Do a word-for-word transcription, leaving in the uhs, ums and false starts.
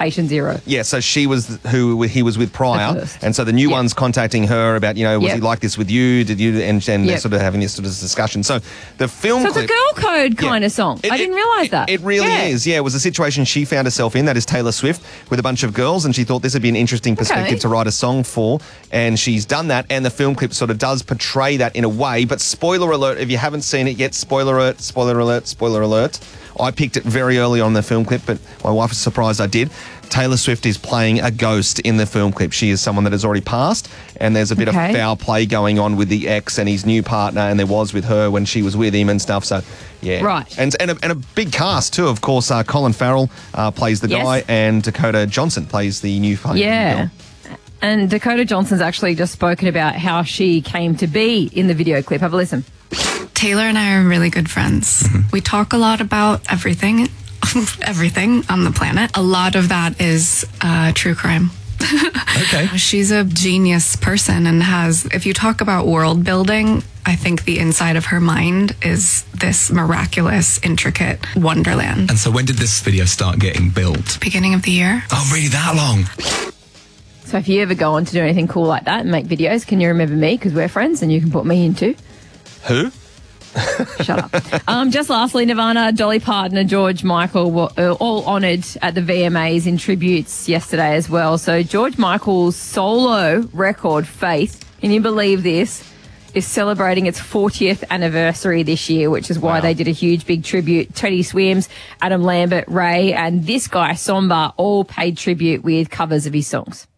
patient zero. Yeah, so she was who he was with prior, and so the new Yep. one's contacting her about, you know, was Yep. he like this with you? Did you? And, and they're Yep. sort of having this sort of discussion. So the film So it's clip, a girl code kind Yeah. of song. It- I didn't it- realise it- that. It really Yeah. is. Yeah, it was a situation she found herself in. That is Taylor Swift with a bunch of girls, and she thought this would be an interesting perspective Okay. to write a song for, and she's done that. And the film clip sort of does portray that in a way. But spoiler alert: if you haven't seen it yet, spoiler alert, spoiler alert, spoiler alert. I picked it very early on the film clip, but my wife was surprised I did. Taylor Swift is playing a ghost in the film clip. She is someone that has already passed, and there's a bit Okay. of foul play going on with the ex and his new partner, and there was with her when she was with him and stuff. So, yeah. Right. And and a, and a big cast, too, of course. Uh, Colin Farrell uh, plays the Yes. guy, and Dakota Johnson plays the new girl. Yeah. And Dakota Johnson's actually just spoken about how she came to be in the video clip. Have a listen. Taylor and I are really good friends. We talk a lot about everything, everything on the planet. A lot of that is uh, true crime. Okay. She's a genius person and has, if you talk about world building, I think the inside of her mind is this miraculous, intricate wonderland. And so when did this video start getting built? Beginning of the year. Oh, really? That long? So if you ever go on to do anything cool like that and make videos, can you remember me? Because we're friends and you can put me in too. Who? Shut up. Um, just lastly, Nirvana, Dolly Parton and George Michael were uh, all honoured at the V M As in tributes yesterday as well. So George Michael's solo record, Faith, can you believe this, is celebrating its fortieth anniversary this year, which is why Wow. they did a huge big tribute. Teddy Swims, Adam Lambert, Ray, and this guy, Somba, all paid tribute with covers of his songs.